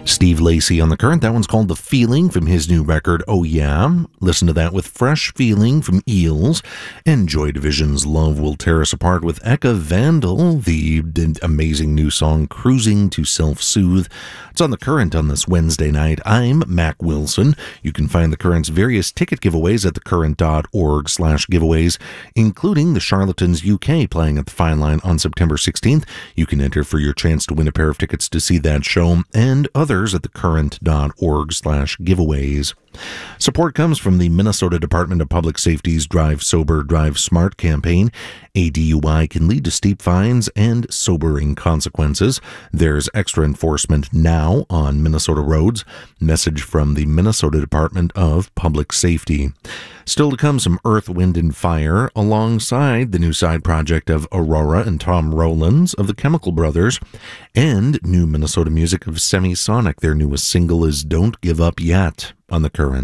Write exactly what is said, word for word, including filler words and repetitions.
Steve Lacy on The Current. That one's called The Feeling from his new record, Oh Yeah. Listen to that with Fresh Feeling from Eels. And Joy Division's Love Will Tear Us Apart with Eka Vandal, the amazing new song Cruising to Self-Soothe. It's on The Current on this Wednesday night. I'm Mac Wilson. You can find The Current's various ticket giveaways at thecurrent.org slash giveaways, including the Charlatans U K playing at the Fine Line on September sixteenth. You can enter for your chance to win a pair of tickets to see that show and others at thecurrent.org slash giveaways. Support comes from the Minnesota Department of Public Safety's Drive Sober, Drive Smart campaign. A D U I can lead to steep fines and sobering consequences. There's extra enforcement now on Minnesota roads. Message from the Minnesota Department of Public Safety. Still to come, some Earth, Wind, and Fire alongside the new side project of Aurora and Tom Rowlands of the Chemical Brothers, and new Minnesota music of Semisonic. Their newest single is Don't Give Up Yet on The Current.